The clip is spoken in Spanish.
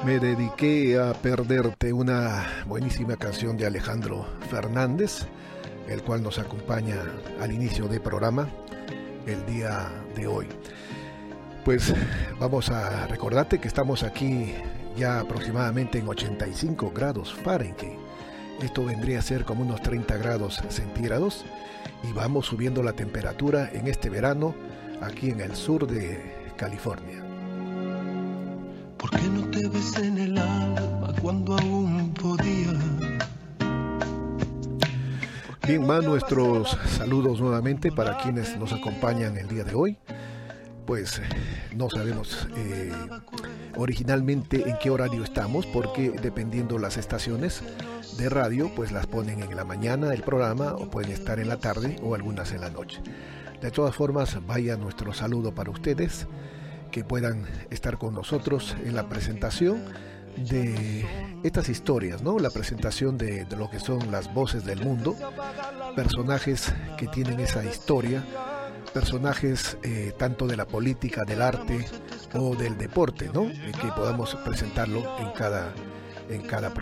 Me dediqué a perderte, una buenísima canción de Alejandro Fernández, el cual nos acompaña al inicio del programa el día de hoy. Pues vamos a recordarte que estamos aquí ya aproximadamente en 85 grados Fahrenheit. Esto vendría a ser como unos 30 grados centígrados y vamos subiendo la temperatura en este verano aquí en el sur de California. ¿Por qué no te ves en el alma cuando aún podía? Bien, más nuestros saludos nuevamente para quienes nos acompañan el día de hoy. Pues no sabemos originalmente en qué horario estamos, porque dependiendo las estaciones de radio, pues las ponen en la mañana el programa, o pueden estar en la tarde o algunas en la noche. De todas formas, vaya nuestro saludo para ustedes, que puedan estar con nosotros en la presentación de estas historias, ¿no? La presentación de lo que son las voces del mundo, personajes que tienen esa historia, personajes tanto de la política, del arte o del deporte, ¿no? Que podamos presentarlo en cada programa.